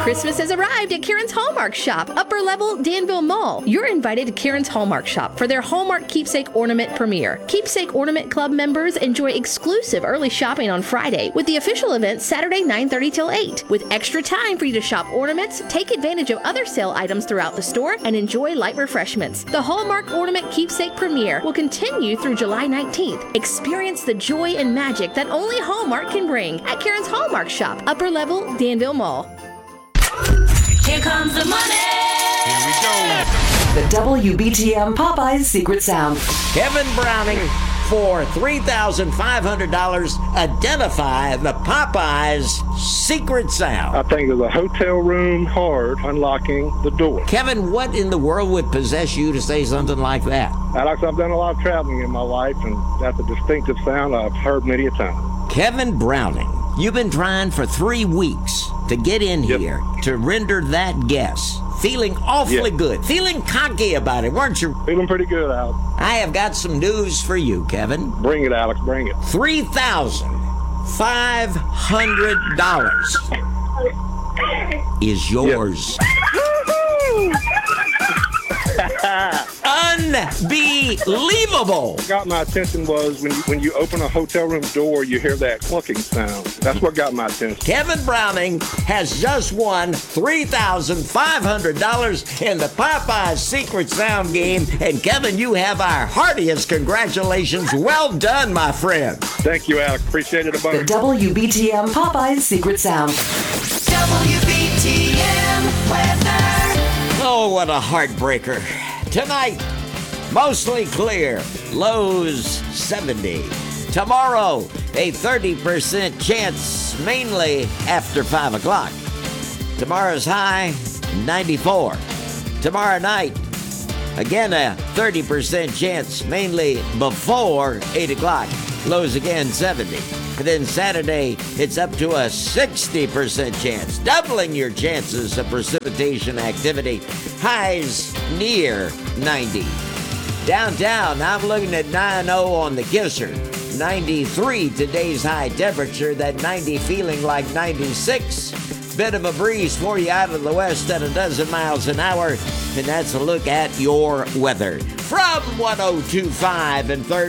Christmas has arrived at Karen's Hallmark Shop, upper level Danville Mall. You're invited to Karen's Hallmark Shop for their Hallmark Keepsake Ornament premiere. Keepsake Ornament Club members enjoy exclusive early shopping on Friday, with the official event Saturday 9:30 till 8. With extra time for you to shop ornaments, take advantage of other sale items throughout the store, and enjoy light refreshments. The Hallmark Ornament Keepsake premiere will continue through July 19th. Experience the joy and magic that only Hallmark can bring at Karen's Hallmark Shop, upper level Danville Mall. Here comes the money. Here we go. The WBTM Popeyes Secret Sound. Kevin Browning, for $3,500, identify the Popeyes secret sound. I think there's a hotel room card unlocking the door. Kevin, what in the world would possess you to say something like that? Alex, I've done a lot of traveling in my life, and that's a distinctive sound I've heard many a time. Kevin Browning, you've been trying for 3 weeks to get in here to render that guess. Feeling awfully good. Feeling cocky about it, weren't you? Feeling pretty good, Alex. I have got some news for you, Kevin. Bring it, Alex, bring it. $3,500 is yours. Unbelievable. What got my attention was when you open a hotel room door, you hear that clucking sound. That's what got my attention. Kevin Browning has just won $3,500 in the Popeyes Secret Sound game. And Kevin, you have our heartiest congratulations. Well done, my friend. Thank you, Alex. Appreciate it a bunch. The WBTM Popeyes Secret Sound. WBTM weather. Oh, what a heartbreaker. Tonight, mostly clear, lows 70. Tomorrow, a 30% chance, mainly after 5 o'clock. Tomorrow's high, 94. Tomorrow night, again a 30% chance, mainly before 8 o'clock. Lows again 70. And then Saturday, it's up to a 60% chance, doubling your chances of precipitation activity. Highs near 90. Downtown, I'm looking at 90 on the Kisser. 93 today's high temperature, that 90 feeling like 96. Bit of a breeze for you out of the west at 12 miles an hour. And that's a look at your weather. From 102.5 and 30.